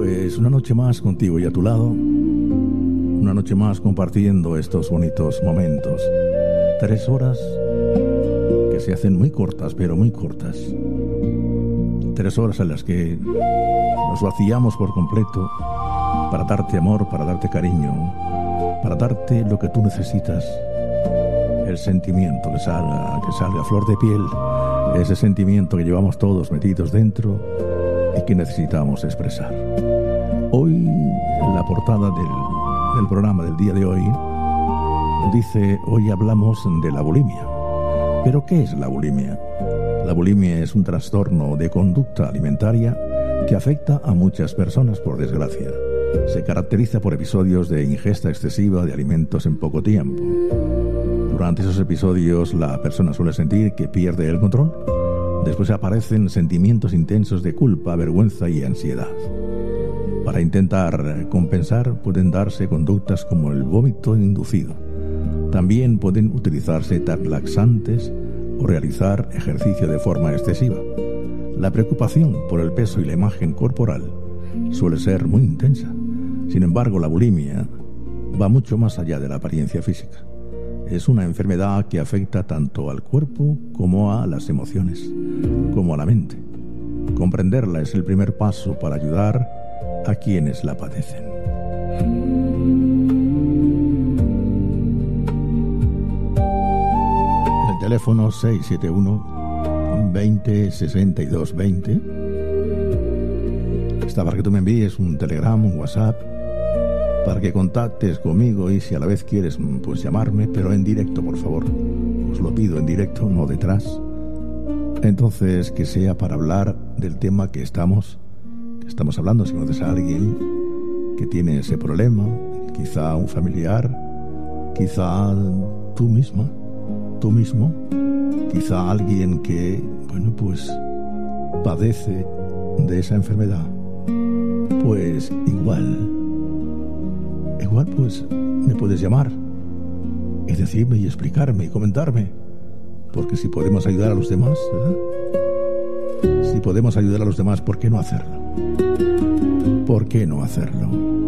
Pues una noche más contigo y a tu lado, una noche más compartiendo estos bonitos momentos. 3 horas que se hacen muy cortas, pero muy cortas. 3 horas en las que nos vaciamos por completo para darte amor, para darte cariño, para darte lo que tú necesitas. El sentimiento que salga a flor de piel, ese sentimiento que llevamos todos metidos dentro y que necesitamos expresar. Hoy, en la portada del programa del día de hoy, dice: hoy hablamos de la bulimia. ¿Pero qué es la bulimia? La bulimia es un trastorno de conducta alimentaria que afecta a muchas personas, por desgracia. Se caracteriza por episodios de ingesta excesiva de alimentos en poco tiempo. Durante esos episodios la persona suele sentir que pierde el control. Después aparecen sentimientos intensos de culpa, vergüenza y ansiedad. Para intentar compensar pueden darse conductas como el vómito inducido. También pueden utilizarse laxantes o realizar ejercicio de forma excesiva. La preocupación por el peso y la imagen corporal suele ser muy intensa. Sin embargo, la bulimia va mucho más allá de la apariencia física. Es una enfermedad que afecta tanto al cuerpo como a las emociones, como a la mente. Comprenderla es el primer paso para ayudar a quienes la padecen. El teléfono 671 20 62 20 está para que tú me envíes un telegram, un WhatsApp, para que contactes conmigo, y si a la vez quieres, pues llamarme, pero en directo, por favor. Os lo pido en directo, no detrás. Entonces, que sea para hablar del tema que estamos hablando. Si conoces a alguien que tiene ese problema, quizá un familiar, quizá tú misma, tú mismo, quizá alguien que, bueno, pues padece de esa enfermedad, pues igual pues me puedes llamar y decirme y explicarme y comentarme, porque si podemos ayudar a los demás, ¿verdad? Si podemos ayudar a los demás, ¿por qué no hacerlo? ¿Por qué no hacerlo?